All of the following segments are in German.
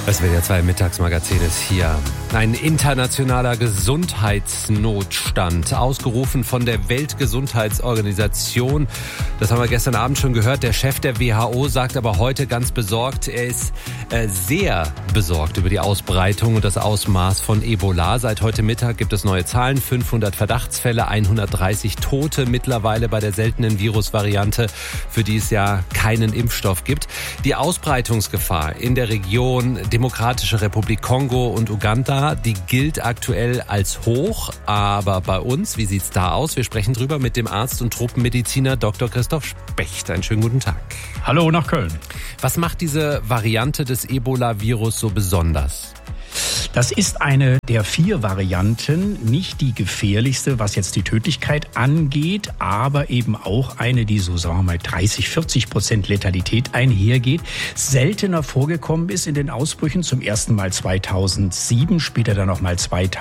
Das WDR 2 Mittagsmagazin ist hier. Ein internationaler Gesundheitsnotstand, ausgerufen von der Weltgesundheitsorganisation. Das haben wir gestern Abend schon gehört. Der Chef der WHO sagt aber heute ganz besorgt, er ist sehr besorgt über die Ausbreitung und das Ausmaß von Ebola. Seit heute Mittag gibt es neue Zahlen, 500 Verdachtsfälle, 130 Tote mittlerweile bei der seltenen Virusvariante, für die es ja keinen Impfstoff gibt. Die Ausbreitungsgefahr in der Region Demokratische Republik Kongo und Uganda, die gilt aktuell als hoch. Aber bei uns, wie sieht's da aus? Wir sprechen drüber mit dem Arzt und Tropenmediziner Dr. Christoph Specht. Einen schönen guten Tag. Hallo nach Köln. Was macht diese Variante des Ebola-Virus so besonders? Das ist eine der 4 Varianten, nicht die gefährlichste, was jetzt die Tödlichkeit angeht, aber eben auch eine, die so, sagen wir mal, 30-40% Letalität einhergeht, seltener vorgekommen ist in den Ausbrüchen, zum ersten Mal 2007, später dann nochmal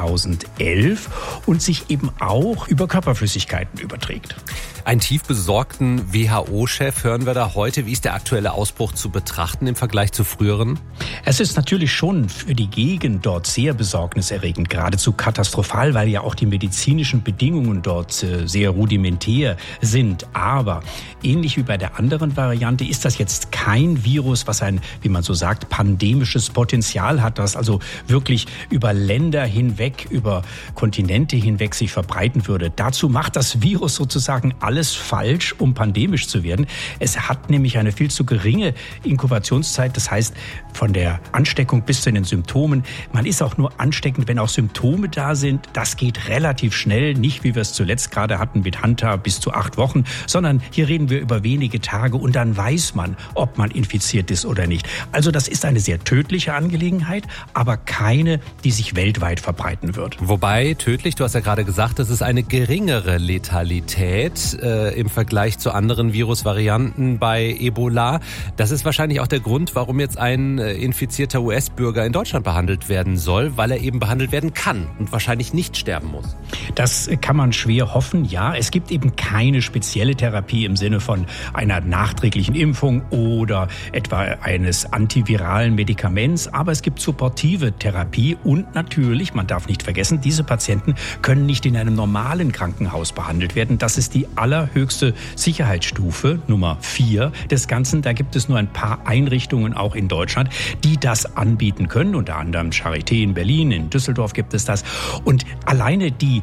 2011 und sich eben auch über Körperflüssigkeiten überträgt. Einen tief besorgten WHO-Chef hören wir da heute. Wie ist der aktuelle Ausbruch zu betrachten im Vergleich zu früheren? Es ist natürlich schon für die Gegend dort sehr besorgniserregend, geradezu katastrophal, weil ja auch die medizinischen Bedingungen dort sehr rudimentär sind. Aber ähnlich wie bei der anderen Variante ist das jetzt kein Virus, was ein, wie man so sagt, pandemisches Potenzial hat, das also wirklich über Länder hinweg, über Kontinente hinweg sich verbreiten würde. Dazu macht das Virus sozusagen alles falsch, um pandemisch zu werden. Es hat nämlich eine viel zu geringe Inkubationszeit, das heißt von der Ansteckung bis zu den Symptomen. Man ist auch nur ansteckend, wenn auch Symptome da sind. Das geht relativ schnell, nicht wie wir es zuletzt gerade hatten mit Hanta bis zu 8 Wochen, sondern hier reden wir über wenige Tage und dann weiß man, ob man infiziert ist oder nicht. Also das ist eine sehr tödliche Angelegenheit, aber keine, die sich weltweit verbreiten wird. Wobei tödlich, du hast ja gerade gesagt, das ist eine geringere Letalität im Vergleich zu anderen Virusvarianten bei Ebola. Das ist wahrscheinlich auch der Grund, warum jetzt ein infizierter US-Bürger in Deutschland behandelt werden soll, weil er eben behandelt werden kann und wahrscheinlich nicht sterben muss. Das kann man schwer hoffen, ja. Es gibt eben keine spezielle Therapie im Sinne von einer nachträglichen Impfung oder etwa eines antiviralen Medikaments, aber es gibt supportive Therapie und natürlich, man darf nicht vergessen, diese Patienten können nicht in einem normalen Krankenhaus behandelt werden. Das ist die allerhöchste Sicherheitsstufe, Nummer 4 des Ganzen. Da gibt es nur ein paar Einrichtungen auch in Deutschland, die das anbieten können, unter anderem Charité in Berlin, in Düsseldorf gibt es das. Und alleine die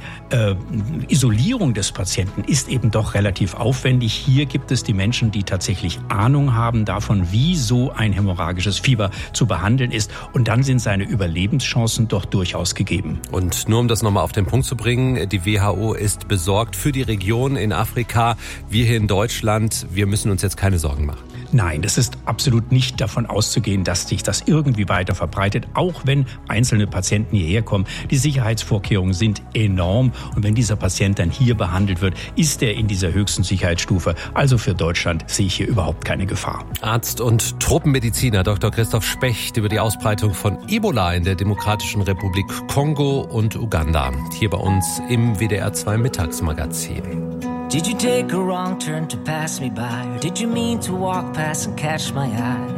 Isolierung des Patienten ist eben doch relativ aufwendig. Hier gibt es die Menschen, die tatsächlich Ahnung haben davon, wie so ein hämorrhagisches Fieber zu behandeln ist. Und dann sind seine Überlebenschancen doch durchaus gegeben. Und nur um das nochmal auf den Punkt zu bringen, die WHO ist besorgt für die Region in Afrika. Wir hier in Deutschland, wir müssen uns jetzt keine Sorgen machen. Nein, das ist absolut nicht davon auszugehen, dass sich das irgendwie weiter verbreitet, auch wenn einzelne Patienten hierher kommen. Die Sicherheitsvorkehrungen sind enorm und wenn dieser Patient dann hier behandelt wird, ist er in dieser höchsten Sicherheitsstufe. Also für Deutschland sehe ich hier überhaupt keine Gefahr. Arzt und Tropenmediziner Dr. Christoph Specht über die Ausbreitung von Ebola in der Demokratischen Republik Kongo und Uganda. Hier bei uns im WDR 2 Mittagsmagazin. Did you take a wrong turn to pass me by? Or did you mean to walk past and catch my eye?